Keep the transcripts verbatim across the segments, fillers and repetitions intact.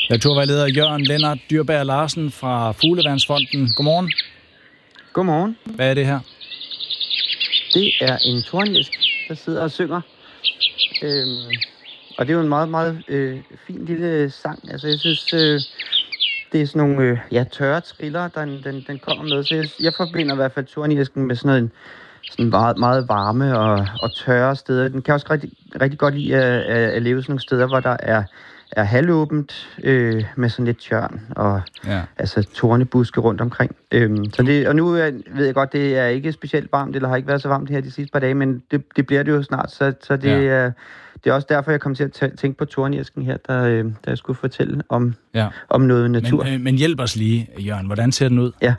Naturvejleder Jørgen Lennart Dyrberg Larsen fra Fugleværnsfonden. Godmorgen. Godmorgen. Hvad er det her? Det er en tornisk, der sidder og synger. Øhm, og det er jo en meget, meget øh, fin lille sang. Altså, jeg synes, øh, det er sådan nogle øh, ja, tørre triller, den, den, den kommer med. Så jeg, jeg forbinder i hvert fald tornisken med sådan en sådan meget, meget varme og, og tørre steder. Den kan også rigtig, rigtig godt lide at, at, at leve sådan nogle steder, hvor der er er halvåbent øh, med sådan lidt tjørn og ja. altså tornebuske rundt omkring. Øhm, så det, og nu er, ved jeg godt, det er ikke specielt varmt, eller har ikke været så varmt her de sidste par dage, men det, det bliver det jo snart, så, så det, ja. er, det er også derfor, jeg kom til at t- tænke på torniesken her, der, øh, der jeg skulle fortælle om, ja. om noget natur. Men, øh, men hjælp os lige, Jørgen. Hvordan ser den ud? Ja.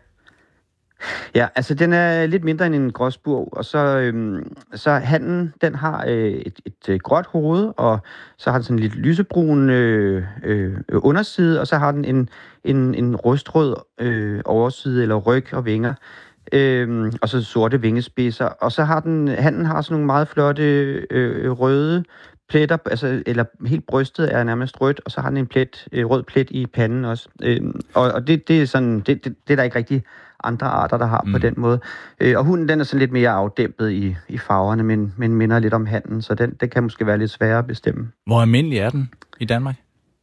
Ja, altså den er lidt mindre end en gråspurv, og så, øhm, så hannen, den har øh, et, et, et gråt hoved, og så har den sådan en lidt lysebrun øh, øh, underside, og så har den en, en, en rustrød øh, overside, eller ryg og vinger, øh, og så sorte vingespidser. Og så har den, hannen har sådan nogle meget flotte øh, røde pletter, altså, eller helt brystet er nærmest rødt, og så har den en plet, øh, rød plet i panden også. Øh, og og det, det er sådan, det, det, det er der ikke rigtig andre arter, der har mm. på den måde. Øh, og hunden, den er sådan lidt mere afdæmpet i, i farverne, men, men minder lidt om hannen, så den, den kan måske være lidt sværere at bestemme. Hvor almindelig er den i Danmark?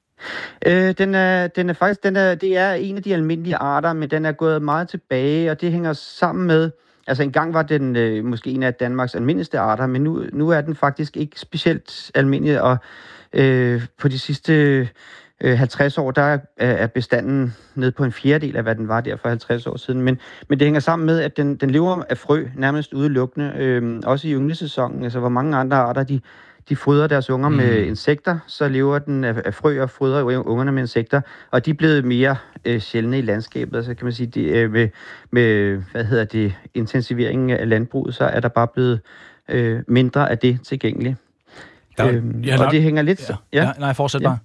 Øh, den, er, den er faktisk, den er, det er en af de almindelige arter, men den er gået meget tilbage, og det hænger sammen med, altså engang var den øh, måske en af Danmarks almindeligste arter, men nu, nu er den faktisk ikke specielt almindelig, og øh, på de sidste halvtreds år, der er bestanden ned på en fjerdedel af, hvad den var der for halvtreds år siden. Men, men det hænger sammen med, at den, den lever af frø, nærmest udelukkende, øh, også i ynglesæsonen. Altså, hvor mange andre arter, de, de fodrer deres unger mm. med insekter, så lever den af, af frø og fodrer ungerne med insekter, og de er blevet mere øh, sjældne i landskabet. Altså, kan man sige, de, øh, med, med, hvad hedder det, intensiveringen af landbruget, så er der bare blevet øh, mindre af det tilgængeligt. Der, øhm, ja, der, og det hænger lidt... Ja, ja. Ja, nej, fortsæt bare. Ja.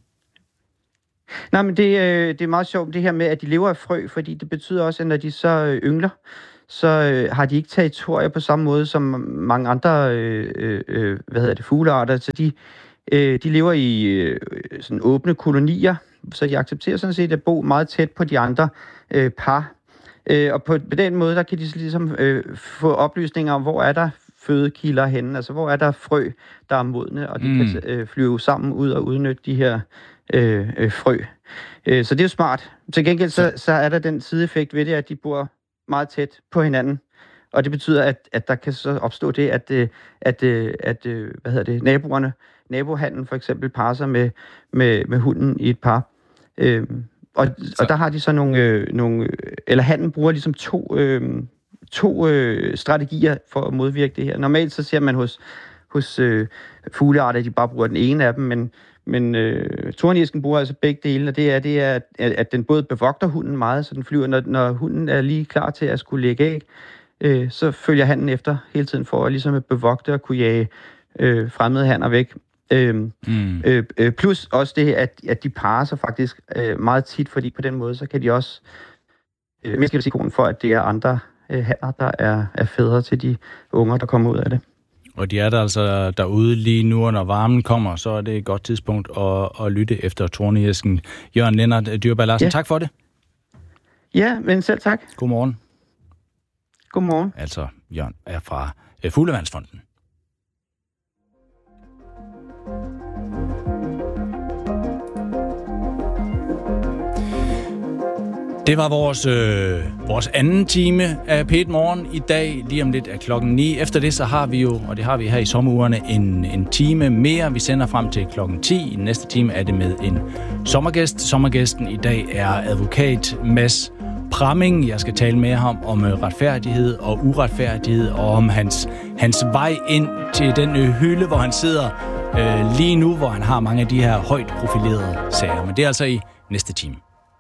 Nej, men det, øh, det er meget sjovt det her med, at de lever af frø, fordi det betyder også, at når de så øh, yngler, så øh, har de ikke territorier på samme måde som mange andre øh, øh, hvad hedder det, fuglearter. Så de, øh, de lever i øh, sådan åbne kolonier, så de accepterer sådan set at bo meget tæt på de andre øh, par. Øh, og på, på den måde, der kan de ligesom øh, få oplysninger om, hvor er der fødekilder henne, altså hvor er der frø, der er modne, og de mm. kan øh, flyve sammen ud og udnytte de her Øh, øh, frø. Øh, så det er jo smart. Til gengæld så, så er der den sideeffekt ved det, at de bor meget tæt på hinanden. Og det betyder, at, at der kan så opstå det, at, at, at, at hvad hedder det, naboerne, nabohannen for eksempel parer sig med, med, med hunden i et par. Øh, og, og der har de så nogle, øh, nogle eller hannen bruger ligesom to, øh, to øh, strategier for at modvirke det her. Normalt så ser man hos, hos øh, fuglearter, at de bare bruger den ene af dem, men Men øh, tornisken bruger altså begge dele, og det er, det er at, at den både bevogter hunden meget, så den flyver, når, når hunden er lige klar til at skulle lægge æg, øh, så følger hannen efter hele tiden for at ligesom at bevogte og kunne jage øh, fremmede hanner væk. Øh, mm. øh, øh, plus også det, at, at de parer sig faktisk øh, meget tit, fordi på den måde, så kan de også øh, mindske risikoen for, at det er andre øh, hanner, der er, er fædre til de unger, der kommer ud af det. Og de er der altså derude lige nu, og når varmen kommer, så er det et godt tidspunkt at, at lytte efter torniesken. Jørgen Lennart Dyrberg Larsen, ja. Tak for det. Ja, men selv tak. Godmorgen. Godmorgen. Altså, Jørgen er fra Fugleværnsfonden. Det var vores, øh, vores anden time af P et Morgen i dag. Lige om lidt er klokken ni. Efter det så har vi jo, og det har vi her i sommerugerne, en, en time mere. Vi sender frem til klokken ti. I næste time er det med en sommergæst. Sommergæsten i dag er advokat Mads Pramming. Jeg skal tale med ham om retfærdighed og uretfærdighed, og om hans, hans vej ind til den hylde, hvor han sidder øh, lige nu, hvor han har mange af de her højt profilerede sager. Men det er altså i næste time.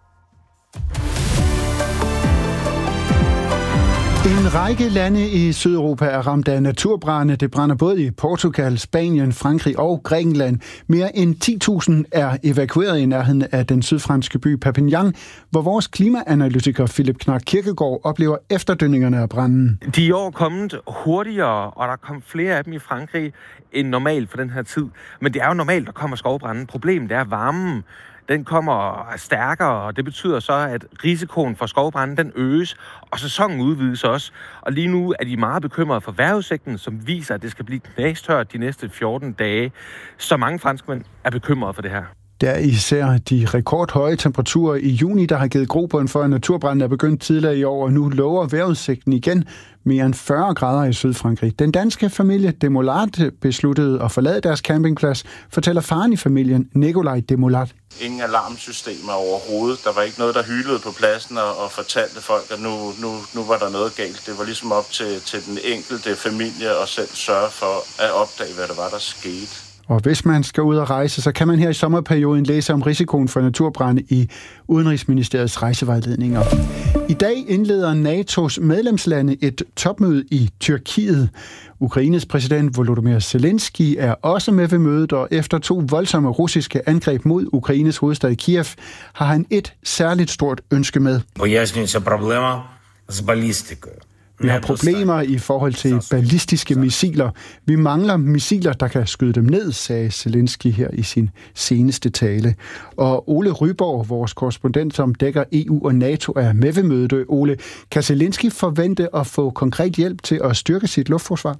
En række lande i Sydeuropa er ramt af naturbrande. Det brænder både i Portugal, Spanien, Frankrig og Grækenland. Mere end ti tusind er evakueret i nærheden af den sydfranske by Perpignan, hvor vores klimaanalytiker Philip Knark Kirkegaard oplever efterdønningerne af branden. De er i år kommet hurtigere, og der kom flere af dem i Frankrig end normalt for den her tid. Men det er jo normalt, der kommer skovbranden. Problemet er varmen. den kommer stærkere, og det betyder så, at risikoen for skovbrande, den øges, og sæsonen udvides også. Og lige nu er de meget bekymrede for vejrudsigten, som viser, at det skal blive knastørt de næste fjorten dage. Så mange franskmænd er bekymrede for det her. Det er især de rekordhøje temperaturer i juni, der har givet grobund for, at naturbranden er begyndt tidligere i år, og nu lover vejrudsigten igen mere end fyrre grader i Sydfrankrig. Den danske familie Demolat besluttede at forlade deres campingplads, fortæller faren i familien, Nikolaj Demolat. Ingen alarmsystemer overhovedet. Der var ikke noget, der hylede på pladsen og, og fortalte folk, at nu, nu, nu var der noget galt. Det var ligesom op til, til den enkelte familie at selv sørge for at opdage, hvad der var, der skete. Og hvis man skal ud og rejse, så kan man her i sommerperioden læse om risikoen for naturbrande i Udenrigsministeriets rejsevejledninger. I dag indleder NATO's medlemslande et topmøde i Tyrkiet. Ukraines præsident Volodymyr Zelensky er også med ved mødet, og efter to voldsomme russiske angreb mod Ukraines hovedstad Kiev, har han et særligt stort ønske med. Пояснюються проблема з балістикою. Vi har problemer i forhold til ballistiske missiler. Vi mangler missiler, der kan skyde dem ned, sagde Zelensky her i sin seneste tale. Og Ole Ryborg, vores korrespondent, som dækker E U og NATO, er med ved mødet. Ole, kan Zelensky forvente at få konkret hjælp til at styrke sit luftforsvar?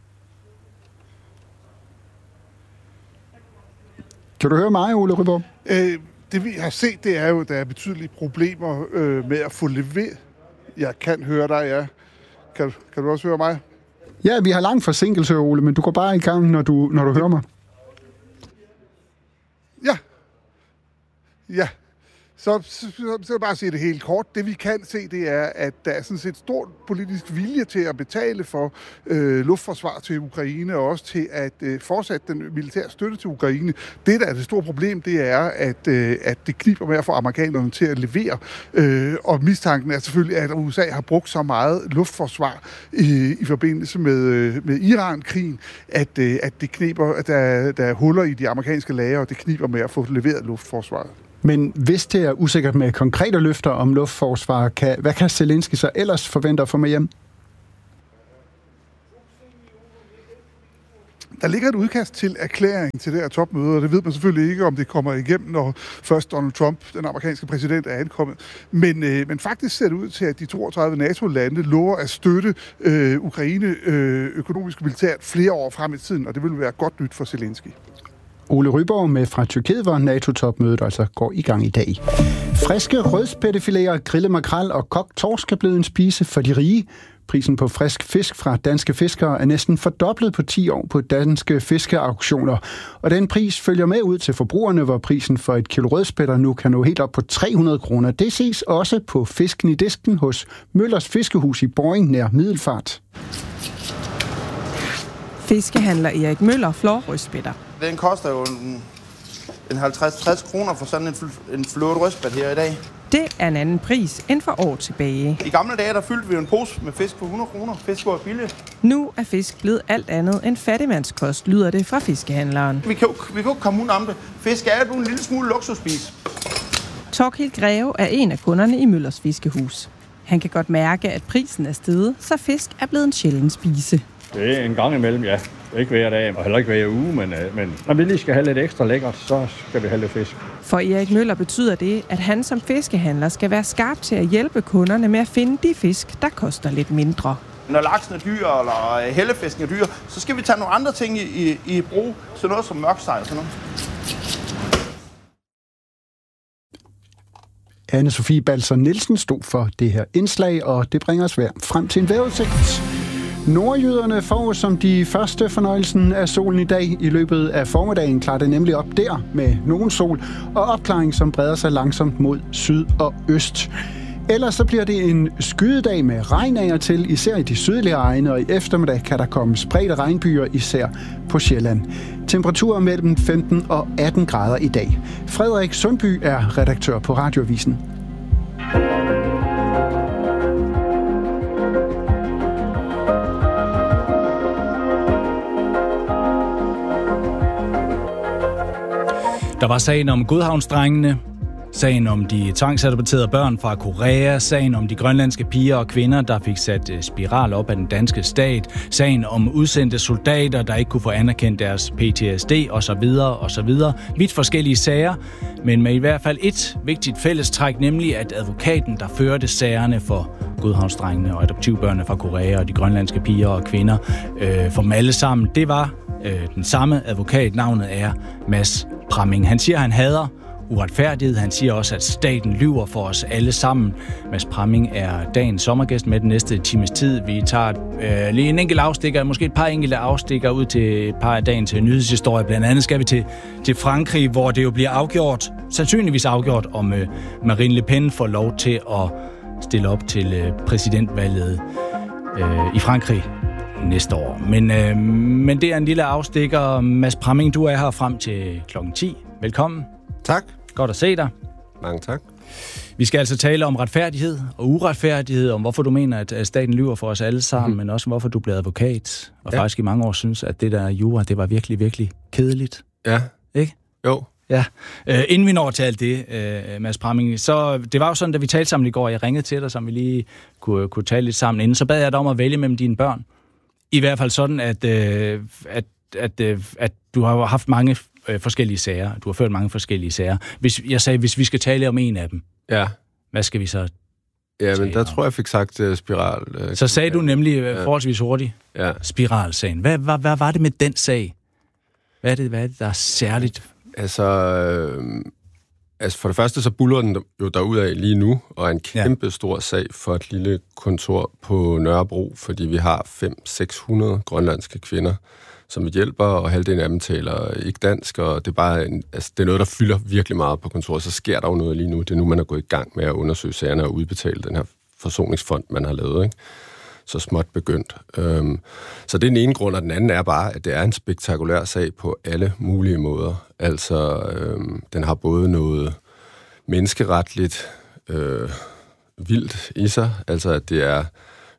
Kan du høre mig, Ole Ryborg? Øh, det vi har set, det er jo, at der er betydelige problemer øh, med at få leveret. Jeg kan høre dig, ja. Kan, kan du også høre mig? Ja, vi har lang forsinkelse, Ole, men du går bare i gang, når du, når du hører mig. Ja. Ja. Så, så, så, så vil jeg bare sige det helt kort. Det vi kan se, det er, at der er sådan set stor politisk vilje til at betale for øh, luftforsvar til Ukraine, og også til at øh, fortsætte den militære støtte til Ukraine. Det, der er det store problem, det er, at, øh, at det kniber med at få amerikanerne til at levere. Øh, og mistanken er selvfølgelig, at U S A har brugt så meget luftforsvar i, i forbindelse med, øh, med Iran-krigen, at, øh, at det kniber, at der, der er huller i de amerikanske lagre, og det kniber med at få leveret luftforsvaret. Men hvis det er usikkert med konkrete løfter om luftforsvar, kan, hvad kan Zelensky så ellers forvente at få med hjem? Der ligger et udkast til erklæring til det her topmøde, og det ved man selvfølgelig ikke, om det kommer igennem, når først Donald Trump, den amerikanske præsident, er ankommet. Men, øh, men faktisk ser det ud til, at de toogtredive NATO-lande lover at støtte øh, Ukraine øh, økonomisk og militært flere år frem i tiden, og det vil være godt nyt for Zelensky. Ole Ryborg med fra Tyrkiet, hvor NATO-topmødet altså går i gang i dag. Friske rødspættefiléer, grillet makrel og kogt torsk er blevet en spise for de rige. Prisen på frisk fisk fra danske fiskere er næsten fordoblet på ti år på danske fiskeauktioner. Og den pris følger med ud til forbrugerne, hvor prisen for et kilo rødspætter nu kan nå helt op på tre hundrede kroner. Det ses også på fisken i disken hos Møllers Fiskehus i Boring nær Middelfart. Fiskehandler Erik Møller flår rødspætter. Den koster jo en, en halvtreds til tres kroner for sådan en, en flået rødspæt her i dag. Det er en anden pris end for år tilbage. I gamle dage, der fyldte vi en pose med fisk for hundrede kroner. Fisk var billigt. Nu er fisk blevet alt andet end fattigmandskost, lyder det fra fiskehandleren. Vi kan jo, vi kan jo komme ud om det. Fisk er jo en lille smule luksusspis. Torkild Greve er en af kunderne i Møllers Fiskehus. Han kan godt mærke, at prisen er steget, så fisk er blevet en sjælden spise. Det er en gang imellem, ja. Ikke hver dag, og heller ikke hver uge, men, men når vi lige skal have lidt ekstra lækkert, så skal vi have lidt fisk. For Erik Møller betyder det, at han som fiskehandler skal være skarp til at hjælpe kunderne med at finde de fisk, der koster lidt mindre. Når laksen er dyr, eller hellefisken er dyr, så skal vi tage nogle andre ting i, i, i brug, sådan noget som mørksteg og sådan noget. Anne-Sophie Balser Nielsen stod for det her indslag, og det bringer os hver frem til en vejrudsigt. Nordjyderne får som de første fornøjelsen af solen i dag. I løbet af formiddagen klarer det nemlig op der med nogen sol og opklaring, som breder sig langsomt mod syd og øst. Ellers så bliver det en skydedag med regn af og til, især i de sydlige egne, og i eftermiddag kan der komme spredte regnbyer, især på Sjælland. Temperaturer mellem femten og atten grader i dag. Frederik Sundby er redaktør på Radioavisen. Der var sagen om Godhavnsdrengene. Sagen om de tvangsadopterede børn fra Korea, sagen om de grønlandske piger og kvinder, der fik sat spiral op af den danske stat, sagen om udsendte soldater, der ikke kunne få anerkendt deres P T S D osv. osv. Vidt forskellige sager, men med i hvert fald et vigtigt fællestræk, nemlig at advokaten, der førte sagerne for godhavnsdrengene og adoptivbørnene fra Korea og de grønlandske piger og kvinder, øh, for dem alle sammen, det var øh, den samme advokat. Navnet er Mads Pramming. Han siger, han hader uretfærdighed. Han siger også, at staten lyver for os alle sammen. Mads Pramming er dagens sommergæst med den næste times tid. Vi tager øh, lige en enkelt afstikker, måske et par enkelte afstikker ud til et par af dagens nyhedshistorier. Blandt andet skal vi til, til Frankrig, hvor det jo bliver afgjort, sandsynligvis afgjort, om øh, Marine Le Pen får lov til at stille op til øh, præsidentvalget øh, i Frankrig næste år. Men, øh, men det er en lille afstikker. Mads Pramming, du er her frem til klokken ti. Velkommen. Tak. Godt at se dig. Mange tak. Vi skal altså tale om retfærdighed og uretfærdighed, om hvorfor du mener, at staten lyver for os alle sammen, mm. men også hvorfor du blev advokat, og ja. faktisk i mange år synes, at det der jura, det var virkelig, virkelig kedeligt. Ja. Ikke? Jo. Ja. Øh, inden vi når til alt det, øh, Mads Pramming, så det var jo sådan, da vi talte sammen i går, jeg ringede til dig, så vi lige kunne, kunne tale lidt sammen inden, så bad jeg dig om at vælge mellem dine børn. I hvert fald sådan, at, øh, at, at, øh, at du har haft mange øh, forskellige sager. Du har ført mange forskellige sager. Hvis, jeg sagde, hvis vi skal tale om en af dem, ja. hvad skal vi så Ja, men der om? tror jeg, jeg fik sagt uh, spiral. Uh, så sagde du nemlig ja. forholdsvis hurtigt, ja. spiralsagen. Hvad, hvad, hvad var det med den sag? Hvad er det, hvad er det der er særligt? Altså, øh, altså, for det første så buller den jo derudad lige nu, og er en kæmpe ja. stor sag for et lille kontor på Nørrebro, fordi vi har fem til seks hundrede grønlandske kvinder, som vi hjælper, og halvdelen af dem taler ikke dansk, og det er bare en, altså, det er noget, der fylder virkelig meget på kontoret. Så sker der jo noget lige nu. Det er nu, man er gået i gang med at undersøge sagerne og udbetale den her forsoningsfond, man har lavet, ikke? Så småt begyndt. Øhm, så det er den ene grund, og den anden er bare, at det er en spektakulær sag på alle mulige måder. Altså, øhm, den har både noget menneskeretligt øh, vildt i sig, altså at det er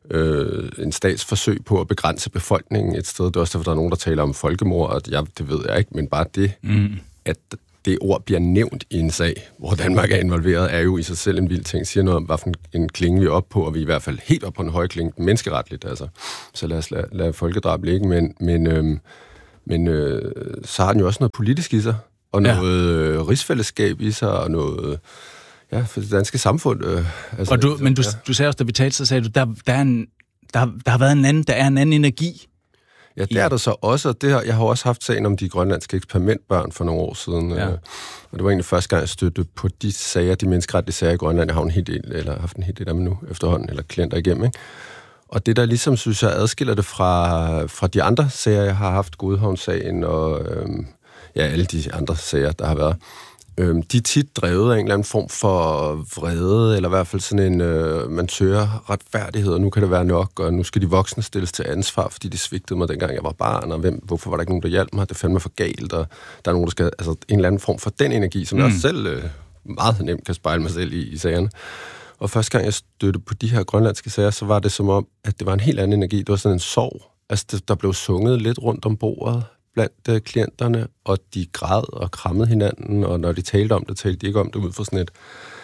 øh, en statsforsøg på at begrænse befolkningen et sted. Det er også derfor, der er nogen, der taler om folkemord, og jeg, det ved jeg ikke, men bare det, mm. at det ord bliver nævnt i en sag, hvor Danmark er involveret, er jo i sig selv en vild ting. Siger noget om, hvad for en klinge vi er oppe på, og vi er i hvert fald helt op på en høj klinge, menneskeretligt, altså. Så lad os lade, lade folkedrab ligge, men, men, øhm, men øh, så har den jo også noget politisk i sig, og noget ja. øh, rigsfællesskab i sig, og noget, ja, for det danske samfund. Øh, altså, og du, men du, ja. du sagde også, da vi talte, så sagde du, der, der, er en, der, der har været en anden, der er en anden energi. Ja, det er der så også, og det har, jeg har også haft sagen om de grønlandske eksperimentbørn for nogle år siden, ja. øh, og det var egentlig første gang, jeg stødte på de sager, de menneskeretlige sager i Grønland. Jeg har en helt del, eller haft en helt del af dem nu efterhånden, eller klienter igennem, ikke? Og det der ligesom, synes jeg, adskiller det fra, fra de andre sager, jeg har haft, Godhavnssagen og øh, ja, alle de andre sager, der har været. Øh, de er tit drevet af en eller anden form for vrede, eller i hvert fald sådan en, øh, man søger retfærdighed, og nu kan det være nok, og nu skal de voksne stilles til ansvar, fordi de svigtede mig, dengang jeg var barn, og hvem, hvorfor var der ikke nogen, der hjalp mig? Det fandt mig for galt, og der er nogen, der skal, altså en eller anden form for den energi, som mm. jeg også selv øh, meget nemt kan spejle mig selv i, i sagerne. Og første gang jeg stødte på de her grønlandske sager, så var det som om, at det var en helt anden energi. Det var sådan en sorg. Altså, det, der blev sunget lidt rundt om bordet blandt uh, klienterne, og de græd og krammede hinanden, og når de talte om det, talte de ikke om det ud fra sådan et,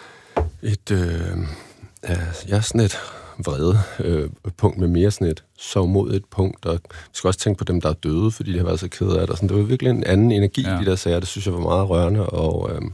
et øh, ja, sådan et vrede øh, punkt med mere sådan et sovmodigt punkt, og vi skal også tænke på dem, der er døde, fordi de har været så kede af det. Sådan, det var virkelig en anden energi ja. i de der sager, det synes jeg var meget rørende, og øh,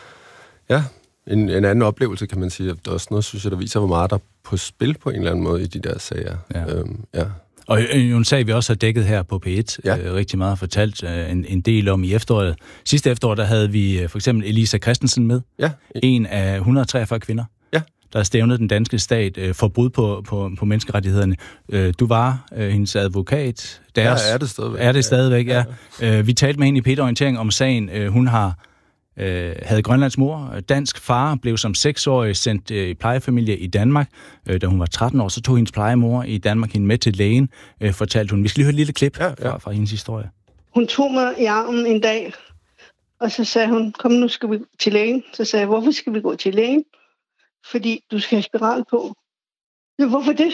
ja, en, en anden oplevelse, kan man sige. Det er også noget, synes jeg, der viser, hvor meget der er på spil på en eller anden måde i de der sager. Ja. Øhm, ja. Og en sag, vi også har dækket her på P et, ja. øh, rigtig meget fortalt øh, en, en del om i efteråret. Sidste efterår, der havde vi øh, for eksempel Elisa Christensen med. Ja. En af et hundrede og treogfyrre kvinder, ja. der stævnede den danske stat øh, for brud på, på, på menneskerettighederne. Øh, du var øh, hendes advokat. Deres, ja, er det stadigvæk. Er det stadigvæk, ja. ja. Øh, vi talte med hende i P et-orientering om sagen. Øh, hun har øh, havde Grønlands mor. Dansk far blev som seksårig sendt øh, i plejefamilie i Danmark. Øh, da hun var tretten år, så tog hendes plejemor i Danmark hende med til lægen, øh, fortalte hun. Vi skal lige høre et lille klip ja, ja. Fra, fra hendes historie. Hun tog mig i armen en dag, og så sagde hun, kom nu skal vi til lægen. Så sagde jeg, hvorfor skal vi gå til lægen? Fordi du skal have spiral på. Ja, hvorfor det?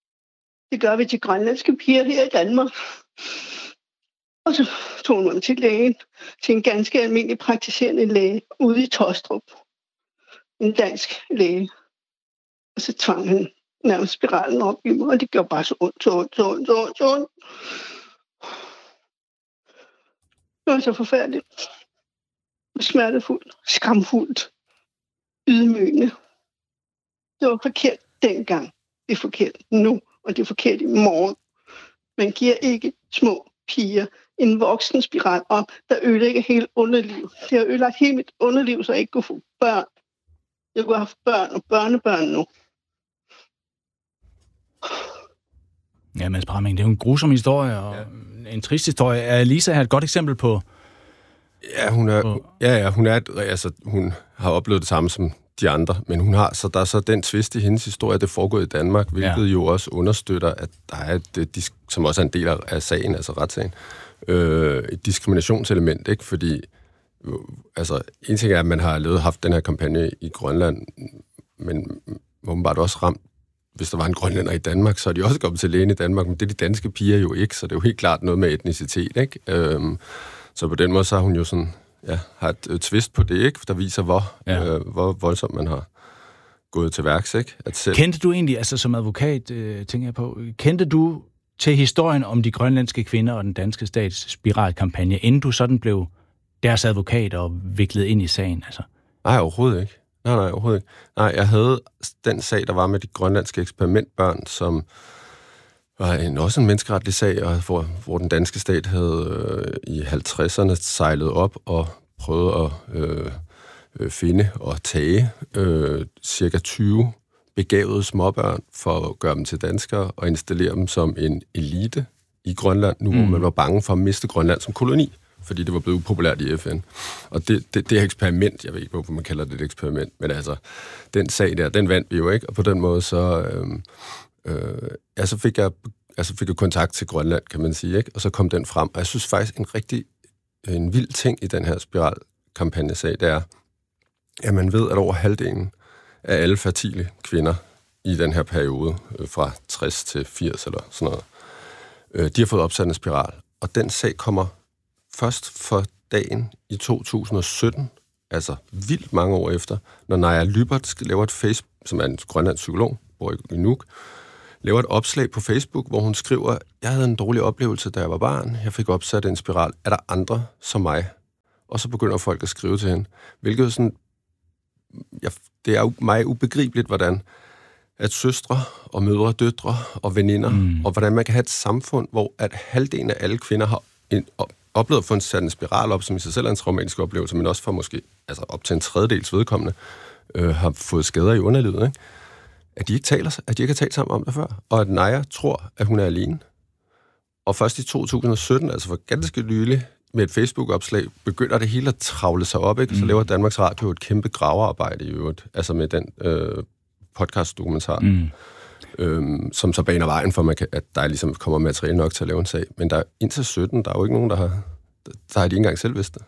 Det gør vi til grønlandske piger her i Danmark. Og så tog hun mig til lægen, til en ganske almindelig praktiserende læge ude i Tostrup. en dansk læge. Og så tvang han nærmest spiralen op i mig, og det gjorde bare så ondt, så ondt, så ondt, så ondt, så ondt. Det var så forfærdeligt. Smertefuldt, skamfuldt, ydmygende. Det var forkert dengang. Det er forkert nu, og det er forkert i morgen. Man giver ikke små piger en voksen spiral op, der ødelægger hele underliv. Det har ødelagt hele mit underliv, så jeg ikke kunne få børn. Jeg kunne have haft børn og børnebørn nu. Ja, Mads Bramming, det er jo en grusom historie, og ja. en trist historie. Er Lisa her et godt eksempel på... Ja, hun er, på... ja, ja, hun er, altså, hun har oplevet det samme som de andre, men hun har, så der er så den twist i hendes historie, det foregår i Danmark, hvilket ja. jo også understøtter, at der er et, som også er en del af sagen, altså retssagen, øh, et diskriminationselement, ikke? Fordi, altså, en ting er, at man har lavet haft den her kampagne i Grønland, men åbenbart også ramt, hvis der var en grønlænder i Danmark, så er de også kommet til lægen i Danmark, men det er de danske piger jo ikke, så det er jo helt klart noget med etnicitet, ikke? Øh, så på den måde, så har hun jo sådan... Ja, har et, et twist på det, ikke? Der viser, hvor, ja. øh, hvor voldsomt man har gået til værks, ikke? At selv... Kendte du egentlig, altså som advokat, øh, tænker jeg på, kendte du til historien om de grønlandske kvinder og den danske stats spiralkampagne, inden du sådan blev deres advokat og viklet ind i sagen, altså? Nej, overhovedet ikke. Nej, nej, overhovedet ikke. Nej, jeg havde den sag, der var med de grønlandske eksperimentbørn, som var en, også en menneskeretlig sag, og hvor, hvor den danske stat havde øh, i halvtredserne sejlet op og prøvet at øh, øh, finde og tage øh, cirka tyve begavede småbørn for at gøre dem til danskere og installere dem som en elite i Grønland, nu mm. hvor man var bange for at miste Grønland som koloni, fordi det var blevet upopulært i F N. Og det, det, det her eksperiment, jeg ved ikke, hvorfor man kalder det et eksperiment, men altså, den sag der, den vandt vi jo ikke, og på den måde så... Øh, Øh, ja, så fik jeg altså fik jeg kontakt til Grønland, kan man sige, ikke? Og så kom den frem. Og jeg synes faktisk, en rigtig en vild ting i den her spiralkampagnesag, det er, at man ved, at over halvdelen af alle fertile kvinder i den her periode, øh, fra tres til firs eller sådan noget, øh, de har fået opsat en spiral. Og den sag kommer først for dagen i to tusind og sytten, altså vildt mange år efter, når Naja Lybert laver et Facebook, som er en grønlandsk psykolog, bor i Nuuk, laver et opslag på Facebook, hvor hun skriver, jeg havde en dårlig oplevelse, da jeg var barn. Jeg fik opsat en spiral. Er der andre som mig? Og så begynder folk at skrive til hende. Hvilket sådan... Ja, det er jo mig ubegribeligt, hvordan at søstre og mødre, døtre og veninder, mm. og hvordan man kan have et samfund, hvor at halvdelen af alle kvinder har en, oplevet at få en sat en spiral op, som i sig selv er en traumatisk oplevelse, men også for måske altså op til en tredjedels vedkommende, øh, har fået skader i underlivet, ikke? At de ikke taler, at de ikke har talt sammen om det før, og at Naja tror, at hun er alene. Og først i to tusind og sytten, altså for ganske nylig, med et Facebook-opslag, begynder det hele at travle sig op, ikke? Så laver Danmarks Radio et kæmpe gravearbejde i øvrigt, altså med den øh, podcast-dokumentar, mm. øhm, som så baner vejen for, at, at der ligesom kommer materiale nok til at lave en sag. Men der indtil sytten, der er jo ikke nogen, der har, der har de ikke engang selv vidst det.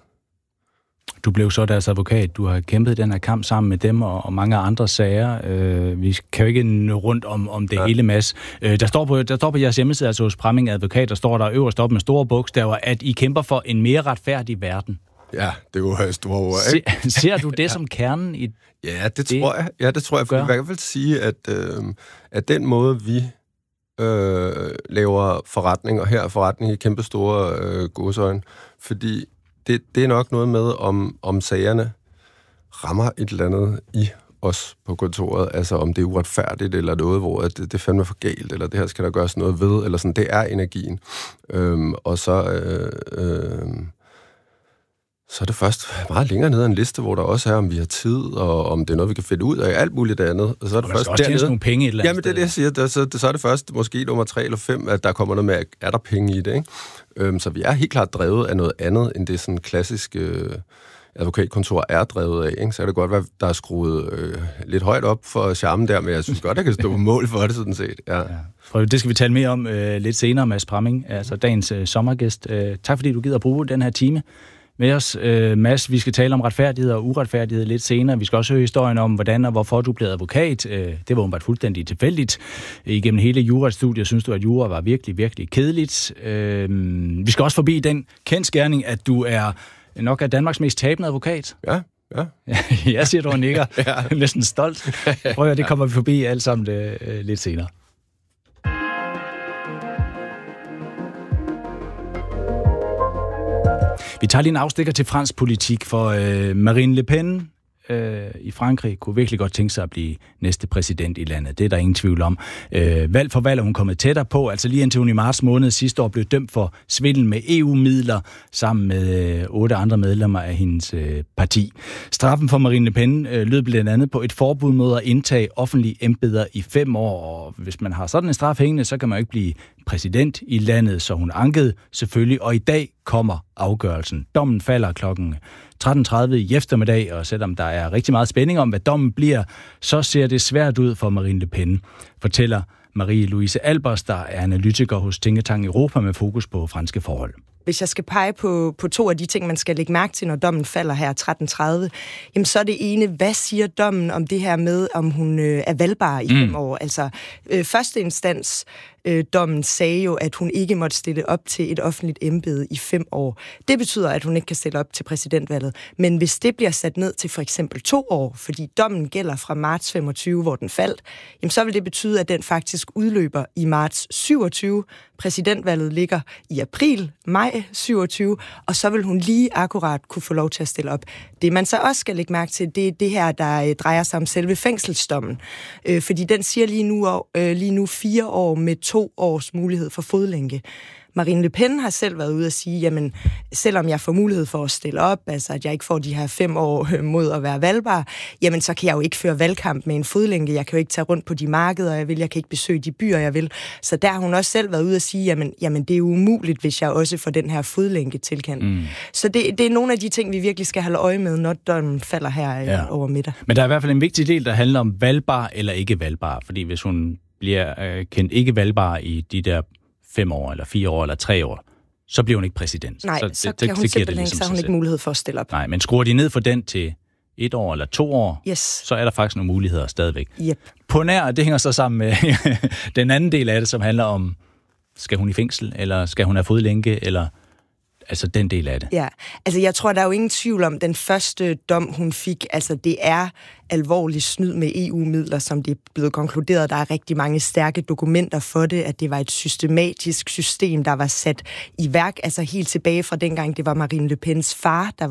Du blev så deres advokat. Du har kæmpet den her kamp sammen med dem og, og mange andre sager. Øh, vi kan jo ikke nå rundt om, om det ja. hele, Mads. Øh, der, står på, der står på jeres hjemmeside, altså hos Bramming Advokat, der står der øverst op med store bogstaver, at I kæmper for en mere retfærdig verden. Ja, det er jo store ord, ikke? Se, ser du det som kernen i Ja, det, det tror jeg. Ja, det tror jeg. For jeg kan i hvert fald sige, at, øh, at den måde, vi øh, laver forretning, og her er forretning i kæmpe store øh, godsøjne, fordi det, det er nok noget med, om, om sagerne rammer et eller andet i os på kontoret, altså om det er uretfærdigt, eller noget, hvor det, det er fandme for galt, eller det her skal der gøres noget ved, eller sådan, det er energien. Øhm, og så... Øh, øh, Så er det først meget længere ned ad en liste, hvor der også er, om vi har tid, og om det er noget, vi kan finde ud af, alt muligt andet. Og så er det og først også tjene nogle penge et eller andet. Jamen, det er det, jeg siger. Så, så er det først måske nummer tre eller fem, at der kommer noget med, er der penge i det, ikke? Øhm, så vi er helt klart drevet af noget andet, end det sådan klassiske øh, advokatkontor er drevet af, ikke? Så kan det godt være, der er skruet øh, lidt højt op for charmen der, men jeg synes godt, der kan stå på mål for det, sådan set. Ja. Ja. Det skal vi tale mere om øh, lidt senere, Mads Bramming, altså dagens øh, sommergæst. Øh, tak fordi du gider at bruge den her time med os, øh, Mads. Vi skal tale om retfærdighed og uretfærdighed lidt senere. Vi skal også høre historien om, hvordan og hvorfor du blev advokat. Øh, det var åbenbart fuldstændig tilfældigt. Igennem hele jurastudiet synes du, at jura var virkelig, virkelig kedeligt. Øh, vi skal også forbi den kendsgerning, at du er nok er Danmarks mest tabende advokat. Ja, Ja. Jeg siger, du nikker. Ja. Næsten stolt. Prøv at det kommer vi forbi alt sammen øh, lidt senere. Vi tager lige en afstikker til fransk politik, for øh, Marine Le Pen øh, i Frankrig kunne virkelig godt tænke sig at blive næste præsident i landet. Det er der ingen tvivl om. Øh, valg for valg er hun kommet tættere på, altså lige indtil hun i marts måned sidste år blev dømt for svindel med E U-midler sammen med øh, otte andre medlemmer af hendes øh, parti. Straffen for Marine Le Pen øh, lød blandt andet på et forbud mod at indtage offentlige embeder i fem år, og hvis man har sådan en straf hængende, så kan man jo ikke blive præsident i landet, så hun ankede selvfølgelig, og i dag kommer afgørelsen. Dommen falder klokken tretten tredive i eftermiddag, og selvom der er rigtig meget spænding om, hvad dommen bliver, så ser det svært ud for Marine Le Pen, fortæller Marie-Louise Albers, der er analytiker hos Tænketanken Europa med fokus på franske forhold. Hvis jeg skal pege på, på to af de ting, man skal lægge mærke til, når dommen falder her tretten tredive, jamen så er det ene, hvad siger dommen om det her med, om hun øh, er valgbar i mm. fem år? Altså, øh, første instans øh, dommen sagde jo, at hun ikke måtte stille op til et offentligt embede i fem år. Det betyder, at hun ikke kan stille op til præsidentvalget. Men hvis det bliver sat ned til for eksempel to år, fordi dommen gælder fra marts femogtyve, hvor den faldt, jamen så vil det betyde, at den faktisk udløber i marts syvogtyve. Præsidentvalget ligger i april, maj syvogtyve, og så vil hun lige akkurat kunne få lov til at stille op. Det man så også skal lægge mærke til, det er det her, der drejer sig om selve fængselsdommen. Øh, fordi den siger lige nu, øh, lige nu fire år med to års mulighed for fodlænke. Marine Le Pen har selv været ude at sige, jamen, selvom jeg får mulighed for at stille op, altså at jeg ikke får de her fem år mod at være valgbar, jamen så kan jeg jo ikke føre valgkamp med en fodlænke, jeg kan jo ikke tage rundt på de markeder, jeg vil, jeg kan ikke besøge de byer, jeg vil. Så der har hun også selv været ude at sige, jamen, jamen det er umuligt, hvis jeg også får den her fodlænke tilkendt. Mm. Så det, det er nogle af de ting, vi virkelig skal holde øje med, når dommen falder her ja. over middag. Men der er i hvert fald en vigtig del, der handler om valgbar eller ikke valgbar, fordi hvis hun bliver øh, kendt ikke valgbar i de der fem år, eller fire år, eller tre år, så bliver hun ikke præsident. Nej, så, det, så kan det, hun det simpelthen, ligesom så har hun ikke mulighed for at stille op. Nej, men skruer de ned for den til et år eller to år, yes. så er der faktisk nogle muligheder stadigvæk. Yep. På nær, det hænger så sammen med den anden del af det, som handler om, skal hun i fængsel, eller skal hun have fodlænke, eller altså den del af det. Ja, altså jeg tror, der er jo ingen tvivl om, den første dom, hun fik, altså det er alvorlig snyd med E U-midler, som det er blevet konkluderet. Der er rigtig mange stærke dokumenter for det, at det var et systematisk system, der var sat i værk, altså helt tilbage fra dengang, det var Marine Le Pens far, der